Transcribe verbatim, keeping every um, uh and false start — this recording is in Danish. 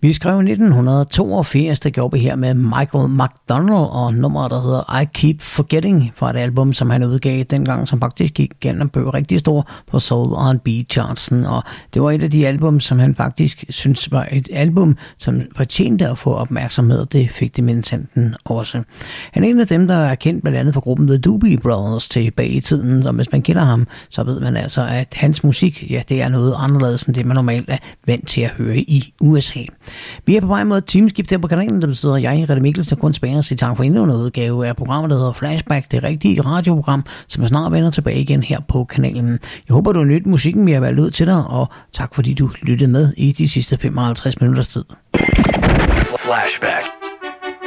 Vi skrev nitten toogfirs, der gjorde vi her med Michael McDonald og nummeret, der hedder I Keep Forgetting, fra et album, som han udgav dengang, som faktisk gik gennem og blev rigtig stor på Soul og R and B chartsen, og det var et af de album, som han faktisk synes var et album, som fortjente at få opmærksomhed. Det fik det Mintanten også. Han er en af dem, der er kendt blandt andet for gruppen The Doobie Brothers tilbage i tiden, og hvis man kender ham, så ved man altså, at hans musik, ja, det er noget anderledes end det, man normalt er vant til at høre i U S A. Vi er på vej mod et timeskift her på kanalen, der betyder, at jeg, Rette Mikkelsen, kun spærer sig tak for endnu en udgave af programmet, der hedder Flashback, det rigtige radioprogram, som snart vender tilbage igen her på kanalen. Jeg håber, du har nydt musikken, vi har valgt ud til dig, og tak fordi du lyttede med i de sidste femoghalvtreds minutters tid. Flashback.